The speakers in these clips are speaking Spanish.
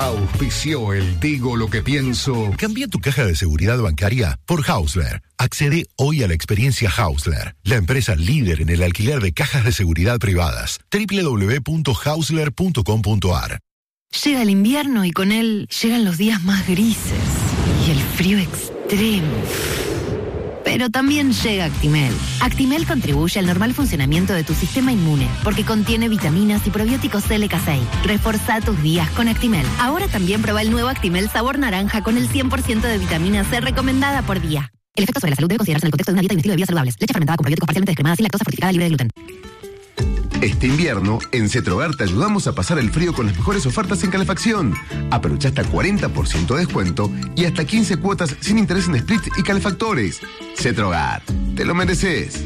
Auspició el Digo lo que pienso. Cambia tu caja de seguridad bancaria por Hausler. Accede hoy a la experiencia Hausler, la empresa líder en el alquiler de cajas de seguridad privadas. www.hausler.com.ar. Llega el invierno y con él llegan los días más grises y el frío extremo. Pero también llega Actimel. Actimel contribuye al normal funcionamiento de tu sistema inmune porque contiene vitaminas y probióticos LK6. Reforzá tus días con Actimel. Ahora también prueba el nuevo Actimel sabor naranja con el 100% de vitamina C recomendada por día. El efecto sobre la salud debe considerarse en el contexto de una dieta y un estilo de vida saludables. Leche fermentada con probióticos parcialmente descremada sin lactosa fortificada libre de gluten. Este invierno, en Cetrogar te ayudamos a pasar el frío con las mejores ofertas en calefacción. Aprovecha hasta 40% de descuento y hasta 15 cuotas sin interés en splits y calefactores. Cetrogar, te lo mereces.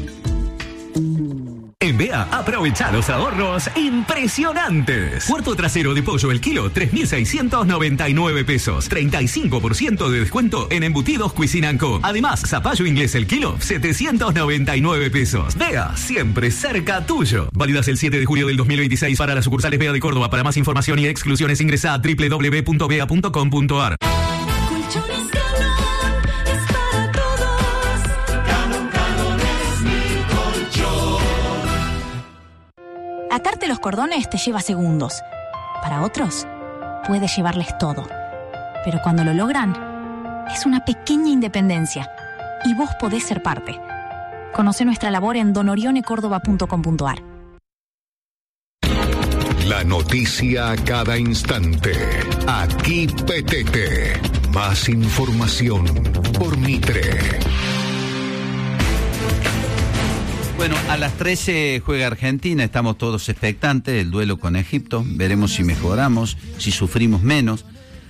En BEA, aprovecha los ahorros impresionantes. Puerto trasero de pollo el kilo, 3.699 pesos. 35% de descuento en embutidos Cuisine & Co. Además, zapallo inglés el kilo, 799 pesos. BEA, siempre cerca tuyo. Válidas el 7 de julio del 2026 para las sucursales BEA de Córdoba. Para más información y exclusiones ingresa a www.bea.com.ar. Atarte los cordones te lleva segundos. Para otros, puede llevarles todo. Pero cuando lo logran, es una pequeña independencia. Y vos podés ser parte. Conoce nuestra labor en donorionecordoba.com.ar. La noticia a cada instante. Aquí Petete. Más información por Mitre. Bueno, a las 13 juega Argentina, estamos todos expectantes, el duelo con Egipto, veremos si mejoramos, si sufrimos menos.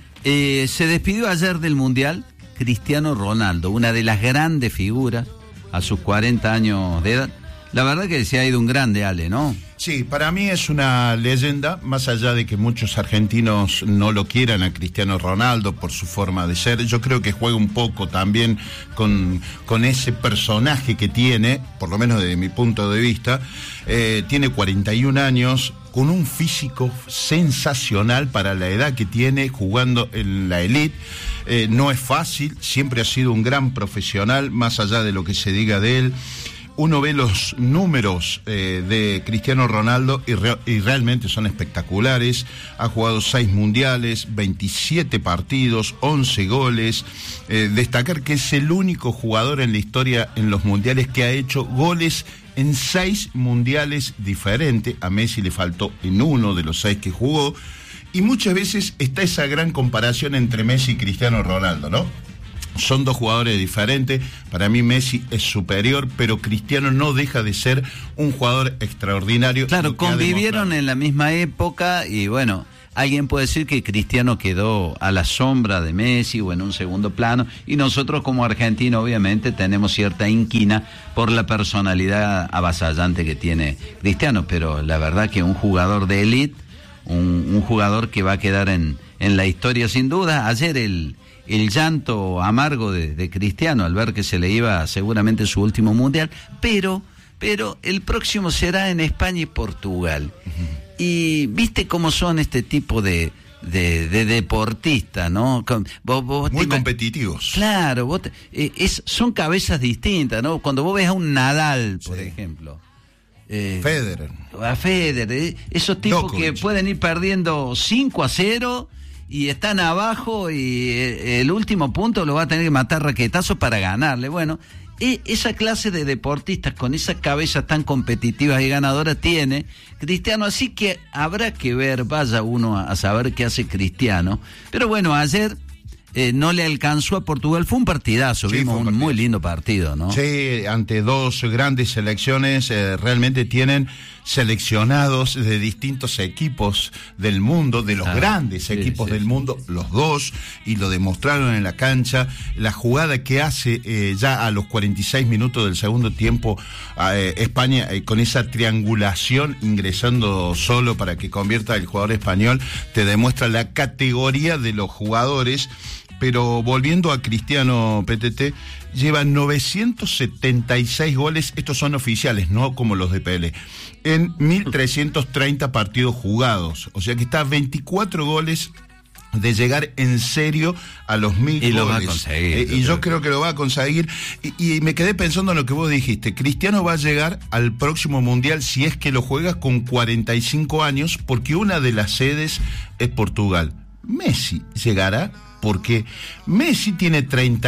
Se despidió ayer del Mundial Cristiano Ronaldo, una de las grandes figuras a sus 40 años de edad. La verdad que se ha ido un grande, Ale, ¿no? Sí, para mí es una leyenda, más allá de que muchos argentinos no lo quieran a Cristiano Ronaldo por su forma de ser. Yo creo que juega un poco también con ese personaje que tiene, por lo menos desde mi punto de vista. Tiene 41 años, con un físico sensacional para la edad que tiene, jugando en la elite. No es fácil, siempre ha sido un gran profesional, más allá de lo que se diga de él. Uno ve los números de Cristiano Ronaldo y realmente son espectaculares. Ha jugado 6 mundiales, 27 partidos, 11 goles. Destacar que es el único jugador en la historia en los mundiales que ha hecho goles en 6 mundiales diferentes. A Messi le faltó en uno de los 6 que jugó. Y muchas veces está esa gran comparación entre Messi y Cristiano Ronaldo, ¿no? Son dos jugadores diferentes. Para mí Messi es superior, pero Cristiano no deja de ser un jugador extraordinario. Claro, convivieron en la misma época y bueno, alguien puede decir que Cristiano quedó a la sombra de Messi o en un segundo plano, y nosotros como argentinos obviamente tenemos cierta inquina por la personalidad avasallante que tiene Cristiano, pero la verdad que un jugador de élite, un jugador que va a quedar en la historia sin duda. Ayer el llanto amargo de Cristiano al ver que se le iba seguramente su último mundial, pero el próximo será en España y Portugal. Y viste cómo son este tipo de deportistas, ¿no? Vos muy competitivos. Claro, son cabezas distintas, ¿no? Cuando vos ves a un Nadal, por ejemplo. Federer. A Federer, esos tipos Djokovic, que pueden ir perdiendo 5-0 y están abajo y el último punto lo va a tener que matar raquetazo para ganarle. Bueno, esa clase de deportistas con esas cabezas tan competitivas y ganadoras tiene Cristiano, así que habrá que ver, vaya uno a saber qué hace Cristiano. Pero bueno, ayer no le alcanzó a Portugal, fue un partidazo, sí, vimos un muy lindo partido, ¿no? Sí, ante dos grandes selecciones, realmente tienen seleccionados de distintos equipos del mundo, de los grandes equipos del mundo, los dos, y lo demostraron en la cancha. La jugada que hace ya a los 46 minutos del segundo tiempo España, con esa triangulación ingresando solo para que convierta el jugador español, te demuestra la categoría de los jugadores. Pero volviendo a Cristiano, PTT, lleva 976 goles, estos son oficiales, no como los de Pelé, en 1.330 partidos jugados. O sea que está 24 goles de llegar en serio a los 1000 goles. Lo va a conseguir. Y yo creo que lo va a conseguir. Y me quedé pensando en lo que vos dijiste. Cristiano va a llegar al próximo Mundial, si es que lo juega, con 45 años, porque una de las sedes es Portugal. Messi llegará porque Messi tiene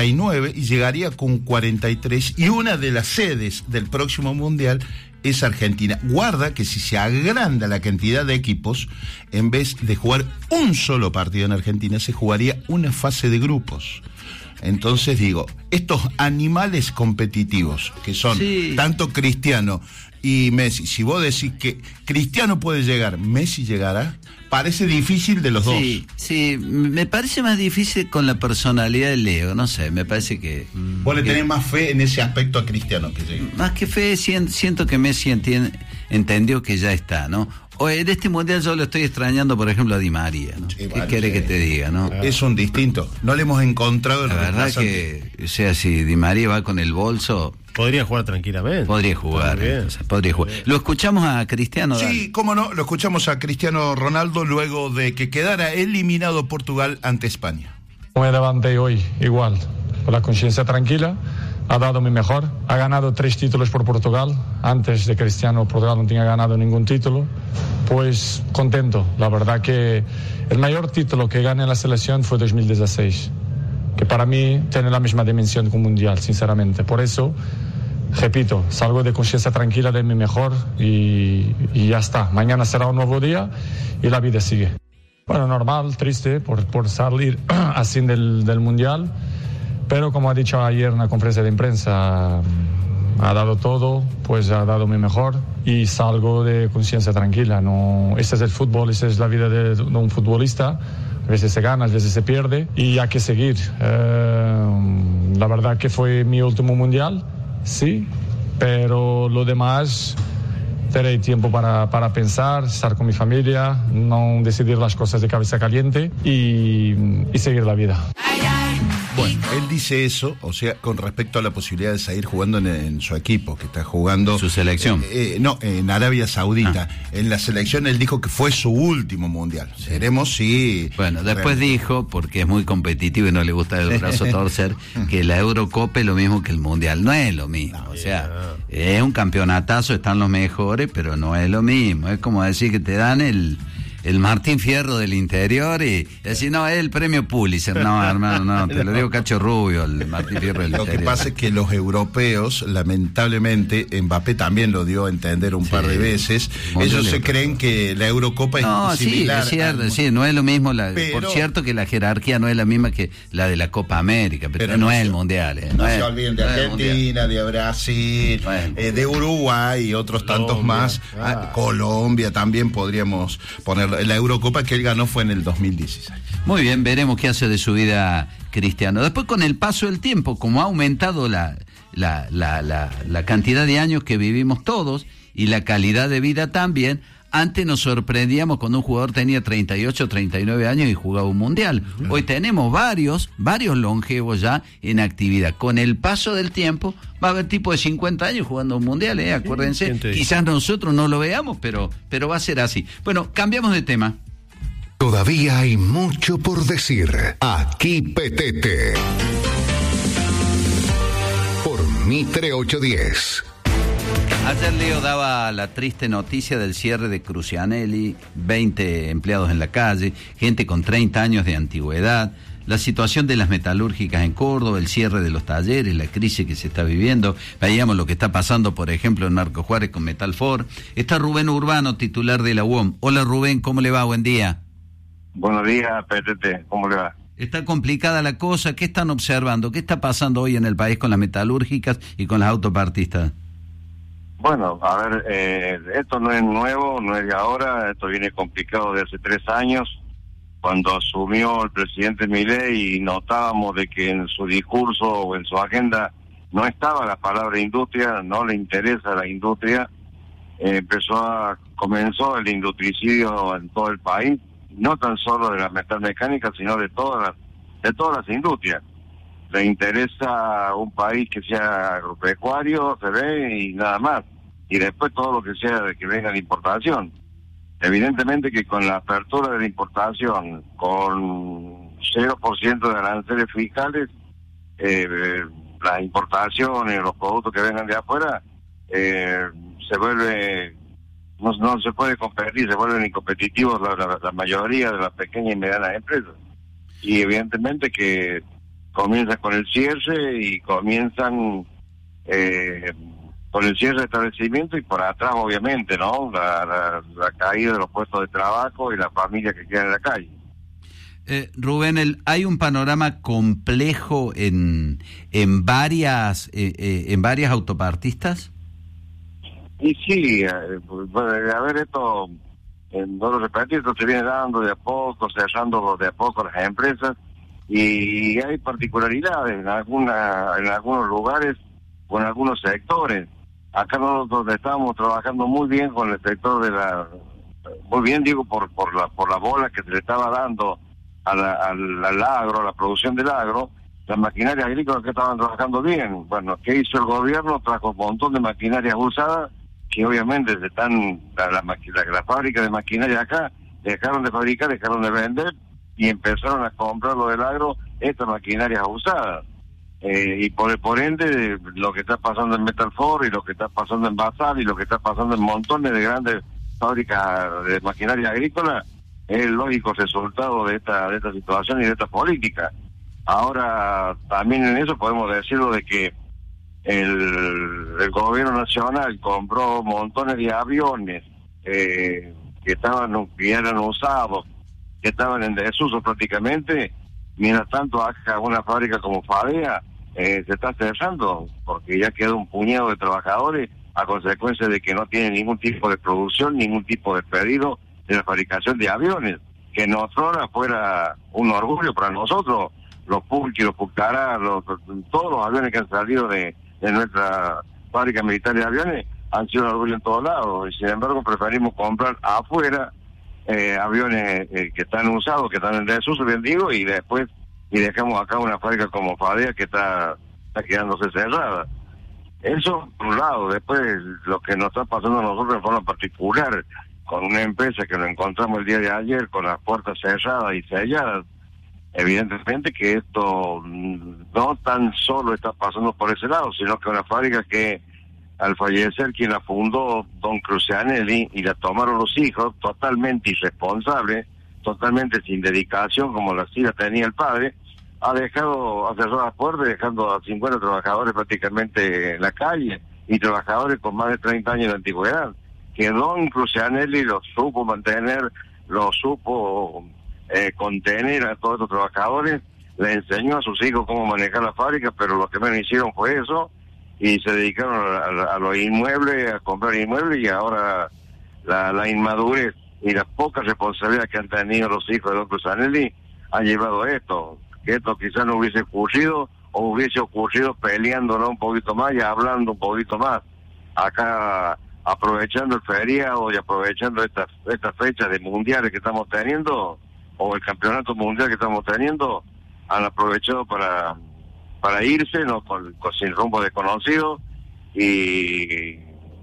39 y llegaría con 43, y una de las sedes del próximo Mundial es Argentina. Guarda que si se agranda la cantidad de equipos, en vez de jugar un solo partido en Argentina, se jugaría una fase de grupos. Entonces digo, estos animales competitivos que son tanto Cristiano y Messi, si vos decís que Cristiano puede llegar, Messi llegará, parece difícil de los dos. Sí, me parece más difícil con la personalidad de Leo, no sé, me parece que... Vos le tenés más fe en ese aspecto a Cristiano que llegue. Más que fe, siento que Messi entendió que ya está, ¿no? En este Mundial yo lo estoy extrañando, por ejemplo, a Di María, ¿no? Sí, ¿Qué quiere que te diga, no? Es un distinto, no le hemos encontrado el La verdad que, o sea, si Di María va con el bolso... Podría jugar tranquilamente. Podría jugar. Lo escuchamos a Cristiano. Sí, dale. cómo no, lo escuchamos a Cristiano Ronaldo luego de que quedara eliminado Portugal ante España. Me levanté hoy igual, con la conciencia tranquila, ha dado mi mejor, ha ganado 3 títulos por Portugal. Antes de Cristiano, Portugal no tenía ganado ningún título. Pues contento, la verdad que el mayor título que gané en la selección fue 2016, que para mí tiene la misma dimensión que un mundial, sinceramente. Por eso, repito, salgo de conciencia tranquila, de mi mejor, y ya está. Mañana será un nuevo día y la vida sigue. Bueno, normal, triste por salir así del mundial, pero como ha dicho ayer en la conferencia de prensa, ha dado todo, pues ha dado mi mejor y salgo de conciencia tranquila. No, este es el fútbol, esta es la vida de un futbolista. A veces se gana, a veces se pierde y hay que seguir. La verdad que fue mi último mundial, sí, pero lo demás tendré tiempo para pensar, estar con mi familia, no decidir las cosas de cabeza caliente y seguir la vida. Bueno, él dice eso, o sea, con respecto a la posibilidad de seguir jugando en su equipo, que está jugando... ¿Su selección? No, en Arabia Saudita. En la selección él dijo que fue su último mundial. Veremos si... Bueno, después dijo, porque es muy competitivo y no le gusta el brazo torcer, que la Eurocopa es lo mismo que el Mundial. No es lo mismo, o sea, es un campeonatazo, están los mejores, pero no es lo mismo. Es como decir que te dan el Martín Fierro del interior y decir, no, es el premio Pulitzer. No, hermano, no, te lo digo Cacho Rubio, el Martín Fierro del interior. Lo que pasa es que los europeos, lamentablemente, Mbappé también lo dio a entender un par de veces, ellos se creen que la Eurocopa es similar. Sí, es cierto, sí, no es lo mismo, por cierto que la jerarquía no es la misma que la de la Copa América, pero no es el Mundial. No se olviden de Argentina, de Brasil, de Uruguay y otros tantos más. Colombia también podríamos ponerlo. La Eurocopa que él ganó fue en el 2016. Muy bien, veremos qué hace de su vida Cristiano. Después, con el paso del tiempo, como ha aumentado la cantidad de años que vivimos todos y la calidad de vida también, antes nos sorprendíamos cuando un jugador tenía 38, 39 años y jugaba un mundial. Hoy tenemos varios longevos ya en actividad. Con el paso del tiempo va a haber tipo de 50 años jugando un mundial, acuérdense. Quizás nosotros no lo veamos, pero va a ser así. Bueno, cambiamos de tema. Todavía hay mucho por decir. Aquí Petete. Por Mitre 810. Ayer Leo daba la triste noticia del cierre de Crucianelli, 20 empleados en la calle, gente con 30 años de antigüedad, la situación de las metalúrgicas en Córdoba, el cierre de los talleres, la crisis que se está viviendo. Veíamos lo que está pasando, por ejemplo, en Marco Juárez con Metalfor. Está Rubén Urbano, titular de la UOM. Hola Rubén, ¿cómo le va? Buen día. Buenos días, Petete, ¿cómo le va? Está complicada la cosa, ¿qué están observando? ¿Qué está pasando hoy en el país con las metalúrgicas y con las autopartistas? Bueno, a ver, esto no es nuevo, no es de ahora, esto viene complicado de hace 3 años, cuando asumió el presidente Milei y notábamos de que en su discurso o en su agenda no estaba la palabra industria, no le interesa la industria, comenzó el industricidio en todo el país, no tan solo de la metalmecánica, sino de todas las industrias. Le interesa un país que sea agropecuario, se ve, y nada más. Y después todo lo que sea de que venga de importación. Evidentemente que con la apertura de la importación, con 0% de aranceles fiscales, las importaciones, los productos que vengan de afuera, se vuelve, no se puede competir, se vuelven incompetitivos la mayoría de las pequeñas y medianas empresas. Y evidentemente que comienzan con el cierre y comienzan con el cierre de establecimiento y por atrás obviamente, ¿no? La caída de los puestos de trabajo y las familias que quedan en la calle. Rubén, ¿hay un panorama complejo en varias autopartistas? Y sí, a ver, esto, no lo repetí, esto se viene dando de a poco, cerrando de a poco las empresas, y hay particularidades en algunos lugares o en algunos sectores. Acá nosotros estamos trabajando muy bien con el sector muy bien digo por la bola que se le estaba dando al agro, a la producción del agro. Las maquinarias agrícolas que estaban trabajando bien. Bueno, ¿qué hizo el gobierno? Trajo un montón de maquinarias usadas que obviamente la fábrica de maquinaria acá dejaron de fabricar, dejaron de vender y empezaron a comprar lo del agro, estas maquinarias usadas. Y por ende, lo que está pasando en Metalfor y lo que está pasando en Basal y lo que está pasando en montones de grandes fábricas de maquinaria agrícola es el lógico resultado de esta situación y de esta política. Ahora, también en eso podemos decirlo de que el gobierno nacional compró montones de aviones que eran usados, que estaban en desuso prácticamente. Mientras tanto, acá una fábrica como Fadea se está cerrando porque ya quedó un puñado de trabajadores a consecuencia de que no tienen ningún tipo de producción, ningún tipo de pedido de la fabricación de aviones, que en otrora fuera un orgullo para nosotros, los Pulki, los Pucará, todos los aviones que han salido de nuestra fábrica militar de aviones han sido un orgullo en todos lados, y sin embargo preferimos comprar afuera aviones que están usados, que están en desuso, bien digo, y dejamos acá una fábrica como Fadea que está quedándose cerrada. Eso por un lado. Después lo que nos está pasando a nosotros de forma particular con una empresa que nos encontramos el día de ayer con las puertas cerradas y selladas, evidentemente que esto no tan solo está pasando por ese lado, sino que una fábrica que al fallecer quien la fundó, don Crucianelli, y la tomaron los hijos, totalmente irresponsable, totalmente sin dedicación, como la tenía el padre, ha cerrado las puertas, dejando a 50 trabajadores prácticamente en la calle, y trabajadores con más de 30 años de antigüedad, que don Crucianelli lo supo mantener, lo supo contener a todos estos trabajadores, le enseñó a sus hijos cómo manejar la fábrica, pero lo que menos hicieron fue eso, y se dedicaron a los inmuebles, a comprar inmuebles, y ahora la inmadurez y la poca responsabilidad que han tenido los hijos de don Crucianelli han llevado a esto, que esto quizás no hubiese ocurrido, o hubiese ocurrido peleándolo un poquito más y hablando un poquito más. Acá, aprovechando el feriado y aprovechando estas fechas de mundiales que estamos teniendo, o el campeonato mundial que estamos teniendo, han aprovechado para irse, no sin rumbo desconocido, y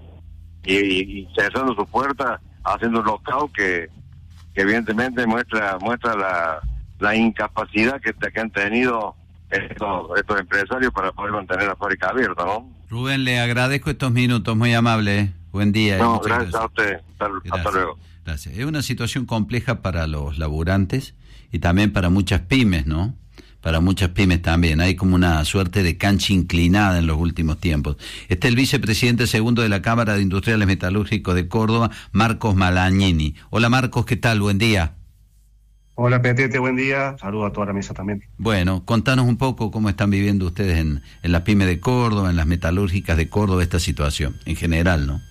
cerrando su puerta, haciendo un lockout que evidentemente muestra la incapacidad que han tenido estos empresarios para poder mantener la fábrica abierta, ¿no? Rubén, le agradezco estos minutos, muy amable. Buen día. No, gracias a usted. Hasta luego. Gracias. Es una situación compleja para los laburantes y también para muchas pymes, ¿no? Para muchas pymes también. Hay como una suerte de cancha inclinada en los últimos tiempos. Está el vicepresidente segundo de la Cámara de Industriales Metalúrgicos de Córdoba, Marcos Malagnini. Hola Marcos, ¿qué tal? Buen día. Hola Petete, buen día. Saludos a toda la mesa también. Bueno, contanos un poco cómo están viviendo ustedes en las pymes de Córdoba, en las metalúrgicas de Córdoba, esta situación, en general, ¿no?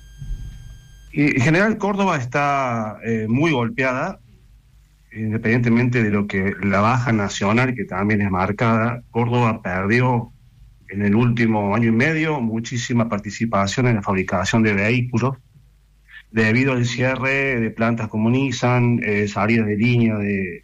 En general Córdoba está muy golpeada, independientemente de lo que la baja nacional, que también es marcada. Córdoba perdió en el último año y medio muchísima participación en la fabricación de vehículos, debido al cierre de plantas como Nissan, salidas de línea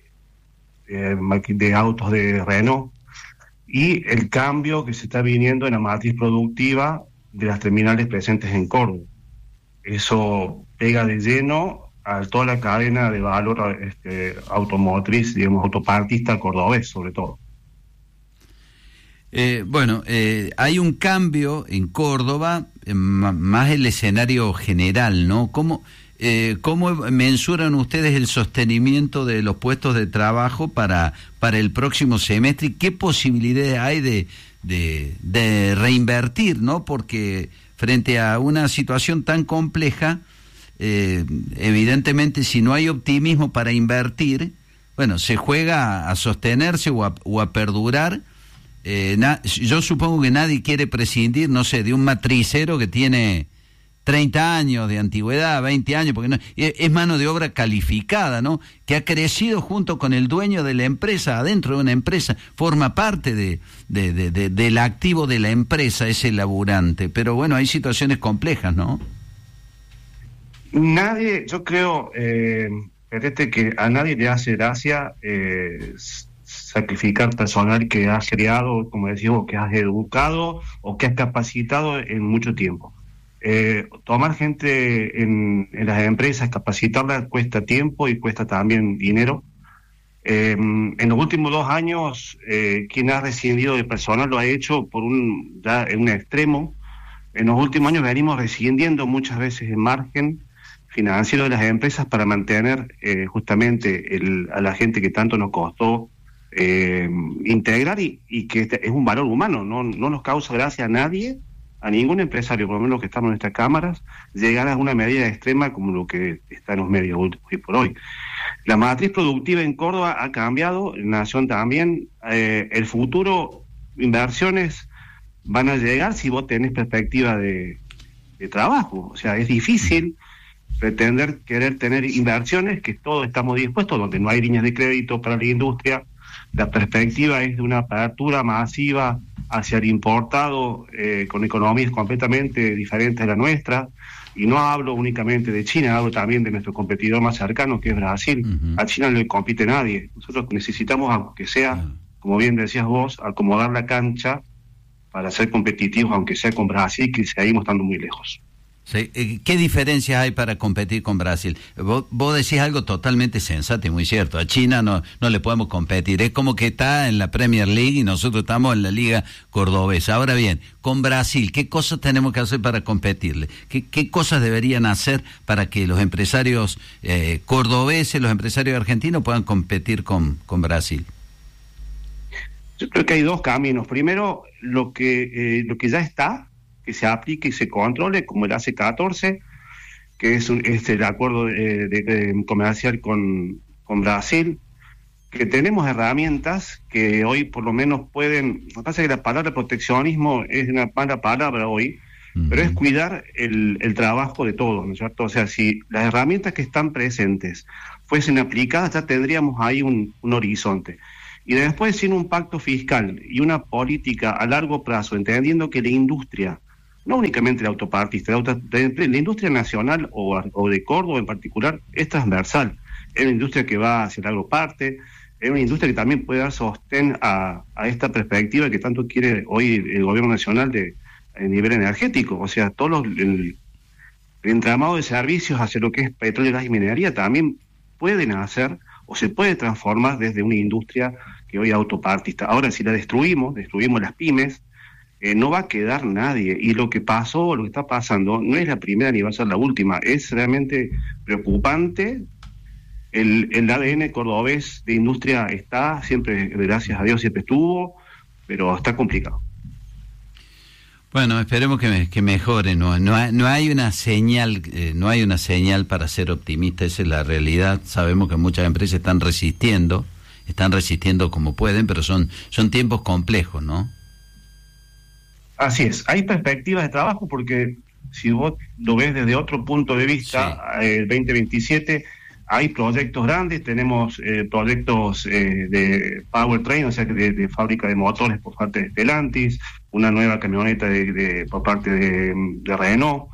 de autos de Renault, y el cambio que se está viniendo en la matriz productiva de las terminales presentes en Córdoba. Eso pega de lleno a toda la cadena de valor automotriz, digamos, autopartista cordobés, sobre todo. Hay un cambio en Córdoba, más el escenario general, ¿no? ¿Cómo mensuran ustedes el sostenimiento de los puestos de trabajo para el próximo semestre? ¿Y qué posibilidades hay de reinvertir, ¿no? Porque frente a una situación tan compleja, evidentemente si no hay optimismo para invertir, bueno, se juega a sostenerse o a perdurar. Yo supongo que nadie quiere prescindir, no sé, de un matricero que tiene 30 años de antigüedad, 20 años, porque no, es mano de obra calificada, ¿no? Que ha crecido junto con el dueño de la empresa, adentro de una empresa, forma parte del activo de la empresa, ese laburante. Pero bueno, hay situaciones complejas, ¿no? Nadie, yo creo, que a nadie le hace gracia sacrificar personal que has creado, como decimos, que has educado o que has capacitado en mucho tiempo. Tomar gente en las empresas, capacitarla, cuesta tiempo y cuesta también dinero. En los últimos 2 años, quien ha rescindido de personal lo ha hecho ya en un extremo. En los últimos años venimos rescindiendo muchas veces el margen financiero de las empresas para mantener justamente a la gente que tanto nos costó integrar y que es un valor humano. No nos causa gracia a nadie, a ningún empresario, por lo menos los que estamos en estas cámaras, llegar a una medida extrema como lo que está en los medios últimos y por hoy. La matriz productiva en Córdoba ha cambiado, en la Nación también. El futuro, inversiones van a llegar si vos tenés perspectiva de trabajo. O sea, es difícil querer tener inversiones, que todos estamos dispuestos, donde no hay líneas de crédito para la industria. La perspectiva es de una apertura masiva hacia el importado, con economías completamente diferentes a la nuestra, y no hablo únicamente de China, hablo también de nuestro competidor más cercano, que es Brasil. Uh-huh. A China no le compite nadie. Nosotros necesitamos, aunque sea, como bien decías vos, acomodar la cancha para ser competitivos, aunque sea con Brasil, que seguimos estando muy lejos. Sí. ¿Qué diferencias hay para competir con Brasil? Vos decís algo totalmente sensato y muy cierto. A China no le podemos competir. Es como que está en la Premier League y nosotros estamos en la Liga Cordobesa. Ahora bien, con Brasil, ¿qué cosas tenemos que hacer para competirle? ¿Qué cosas deberían hacer para que los empresarios cordobeses, los empresarios argentinos puedan competir con Brasil? Yo creo que hay 2 caminos. Primero, lo que ya está, que se aplique y se controle, como el AC-14, que es el acuerdo comercial con Brasil, que tenemos herramientas que hoy por lo menos pueden. Lo que pasa es que la palabra proteccionismo es una mala palabra hoy, pero es cuidar el trabajo de todos, ¿no es cierto? O sea, si las herramientas que están presentes fuesen aplicadas, ya tendríamos ahí un horizonte. Y después, sin un pacto fiscal y una política a largo plazo, entendiendo que la industria, no únicamente la autopartista, la industria nacional o de Córdoba en particular, es transversal. Es una industria que va hacia la agroparte, es una industria que también puede dar sostén a esta perspectiva que tanto quiere hoy el gobierno nacional a nivel energético. O sea, el entramado de servicios hacia lo que es petróleo, gas y minería también pueden hacer o se puede transformar desde una industria que hoy es autopartista. Ahora, si la destruimos las pymes, no va a quedar nadie. Y lo que pasó, lo que está pasando, no es la primera ni va a ser la última. Es realmente preocupante. El ADN cordobés de industria está, siempre, gracias a Dios, siempre estuvo, pero está complicado. Bueno, esperemos que mejore. No hay una señal, no hay una señal para ser optimista. Esa es la realidad. Sabemos que muchas empresas están resistiendo como pueden, pero son tiempos complejos, ¿no? Así es, hay perspectivas de trabajo porque si vos lo ves desde otro punto de vista, sí. El 2027 hay proyectos grandes, tenemos proyectos de powertrain, o sea, de fábrica de motores por parte de Stellantis, una nueva camioneta por parte de Renault.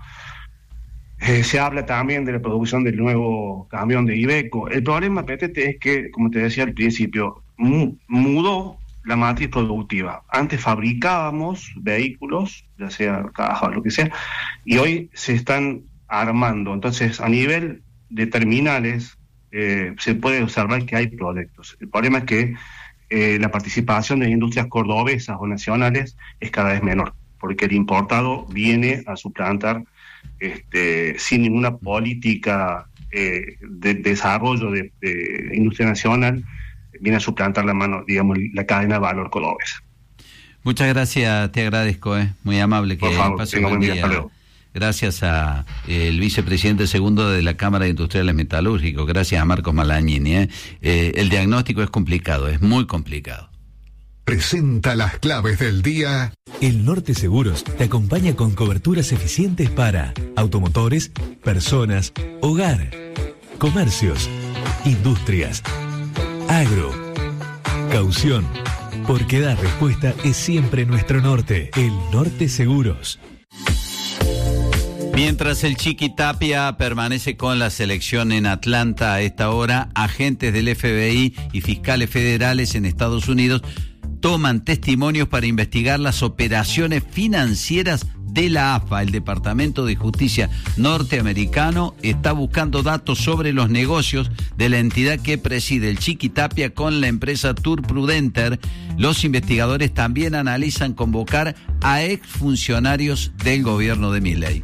Se habla también de la producción del nuevo camión de Iveco. El problema, Petete, es que, como te decía al principio, mudó la matriz productiva. Antes fabricábamos vehículos, ya sea caja o lo que sea, y hoy se están armando. Entonces, a nivel de terminales se puede observar que hay proyectos. El problema es que la participación de industrias cordobesas o nacionales es cada vez menor, porque el importado viene a suplantar sin ninguna política de desarrollo de industria nacional, viene a suplantar la cadena de valor cordobesa. Muchas gracias, te agradezco, muy amable. Por favor, pase buen día. Hasta luego. Gracias a el vicepresidente segundo de la Cámara de Industriales Metalúrgicos, gracias a Marcos Malagnini. El diagnóstico es complicado, es muy complicado. Presenta las claves del día. El Norte Seguros te acompaña con coberturas eficientes para automotores, personas, hogar, comercios, industrias, agro, caución. Porque dar respuesta es siempre nuestro norte. El Norte Seguros. Mientras el Chiqui Tapia permanece con la selección en Atlanta a esta hora, agentes del FBI y fiscales federales en Estados Unidos toman testimonios para investigar las operaciones financieras de la AFA. El Departamento de Justicia norteamericano está buscando datos sobre los negocios de la entidad que preside el Chiqui Tapia con la empresa Tour Prudenter. Los investigadores también analizan convocar a exfuncionarios del gobierno de Milei.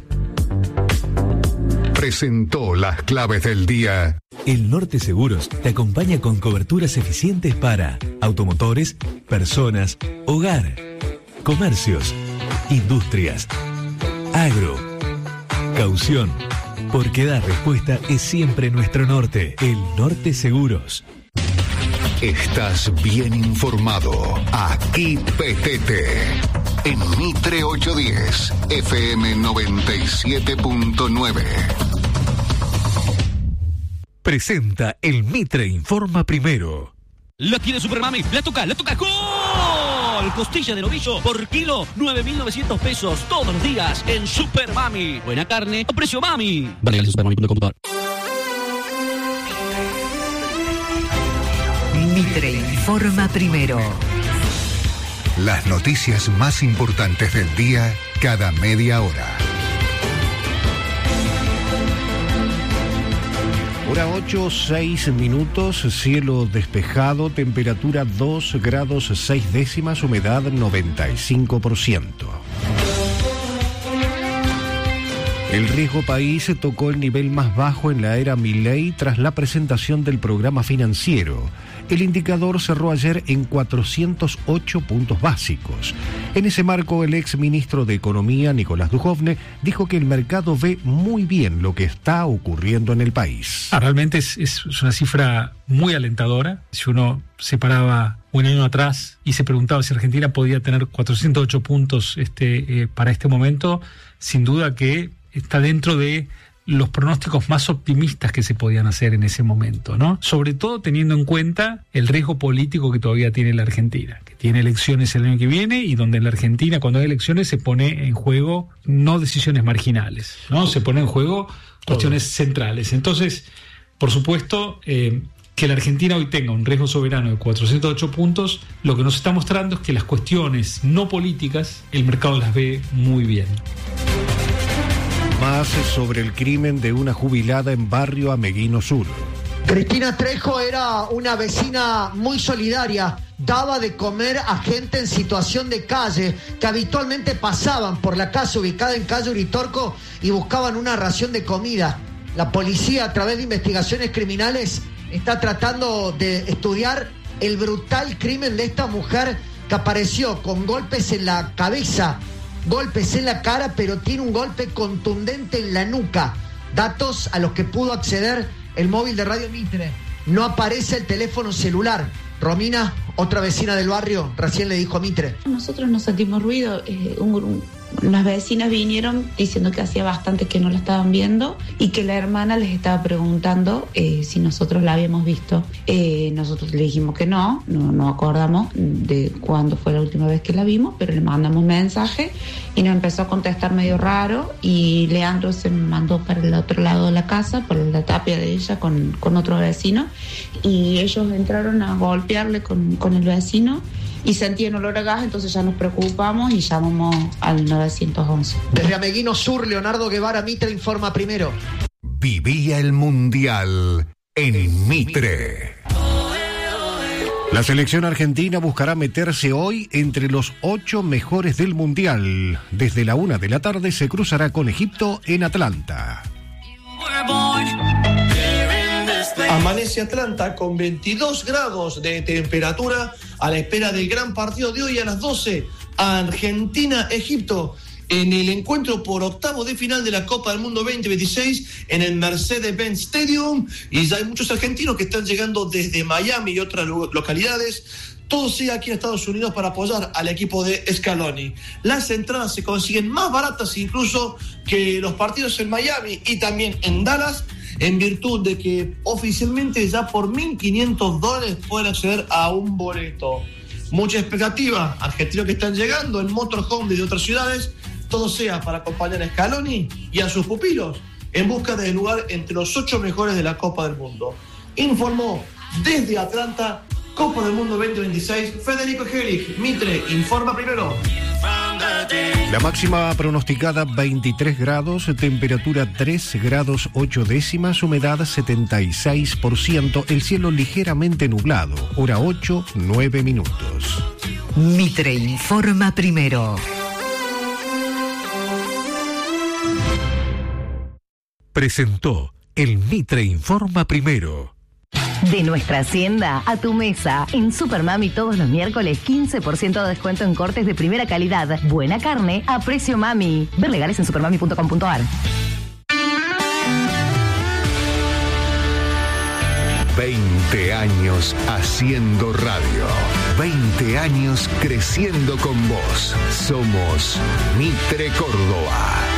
Presentó las claves del día. El Norte Seguros te acompaña con coberturas eficientes para automotores, personas, hogar, comercios, industrias, agro, caución. Porque dar respuesta es siempre nuestro norte. El Norte Seguros. Estás bien informado. Aquí PTT. En Mitre 810, FM 97.9. Presenta el Mitre Informa Primero. La tiene Supermami, la toca, ¡gol! Costilla de novillo por kilo, 9.900 pesos todos los días en Supermami. Buena carne, a precio mami. Vale, gracias, supermami.com. Mitre Informa Primero. Las noticias más importantes del día cada media hora. Hora 8, 6 minutos, cielo despejado, temperatura 2 grados 6 décimas, humedad 95%. El riesgo país tocó el nivel más bajo en la era Milei tras la presentación del programa financiero. El indicador cerró ayer en 408 puntos básicos. En ese marco, el ex ministro de Economía, Nicolás Dujovne, dijo que el mercado ve muy bien lo que está ocurriendo en el país. Realmente es una cifra muy alentadora. Si uno se paraba un año atrás y se preguntaba si Argentina podía tener 408 puntos para este momento, sin duda que está dentro de los pronósticos más optimistas que se podían hacer en ese momento, ¿no? Sobre todo teniendo en cuenta el riesgo político que todavía tiene la Argentina, que tiene elecciones el año que viene y donde en la Argentina, cuando hay elecciones, se pone en juego no decisiones marginales, ¿no? Se pone en juego cuestiones centrales. Entonces, por supuesto, que la Argentina hoy tenga un riesgo soberano de 408 puntos, lo que nos está mostrando es que las cuestiones no políticas, el mercado las ve muy bien. Más sobre el crimen de una jubilada en barrio Ameguino Sur. Cristina Trejo era una vecina muy solidaria, daba de comer a gente en situación de calle que habitualmente pasaban por la casa ubicada en calle Uritorco y buscaban una ración de comida. La policía, a través de investigaciones criminales, está tratando de estudiar el brutal crimen de esta mujer que apareció con golpes en la cabeza, golpes en la cara, pero tiene un golpe contundente en la nuca. Datos a los que pudo acceder el móvil de Radio Mitre. No aparece el teléfono celular. Romina, otra vecina del barrio, recién le dijo a Mitre. Nosotros no sentimos ruido. Unas vecinas vinieron diciendo que hacía bastante que no la estaban viendo y que la hermana les estaba preguntando si nosotros la habíamos visto. Nosotros le dijimos que no acordamos de cuándo fue la última vez que la vimos, pero le mandamos un mensaje y nos empezó a contestar medio raro y Leandro se mandó para el otro lado de la casa, por la tapia de ella con otro vecino, y ellos entraron a golpearle con el vecino y sentían olor a gas, entonces ya nos preocupamos y llamamos al 911. Desde Ameguino Sur, Leonardo Guevara, Mitre Informa Primero. Vivía el Mundial en Mitre. La selección argentina buscará meterse hoy entre los 8 mejores del Mundial. Desde la 1 de la tarde se cruzará con Egipto en Atlanta. Amanece Atlanta con 22 grados de temperatura a la espera del gran partido de hoy a las 12. Argentina-Egipto en el encuentro por octavos de final de la Copa del Mundo 2026 en el Mercedes-Benz Stadium. Y ya hay muchos argentinos que están llegando desde Miami y otras localidades. Todo sea aquí en Estados Unidos para apoyar al equipo de Scaloni. Las entradas se consiguen más baratas incluso que los partidos en Miami y también en Dallas, en virtud de que oficialmente ya por $1.500 pueden acceder a un boleto. Mucha expectativa, argentinos que están llegando en motorhome desde otras ciudades, todo sea para acompañar a Scaloni y a sus pupilos en busca del lugar entre los 8 mejores de la Copa del Mundo. Informó desde Atlanta, Copa del Mundo 2026, Federico Helig. Mitre informa primero. La máxima pronosticada 23 grados, temperatura 3 grados 8 décimas, humedad 76%, el cielo ligeramente nublado, hora 8, 9 minutos. Mitre informa primero. Presentó el Mitre informa primero. De nuestra hacienda a tu mesa. En Supermami todos los miércoles 15% de descuento en cortes de primera calidad. Buena carne a precio mami. Ver legales en supermami.com.ar. 20 años haciendo radio. 20 años creciendo con vos. Somos Mitre Córdoba.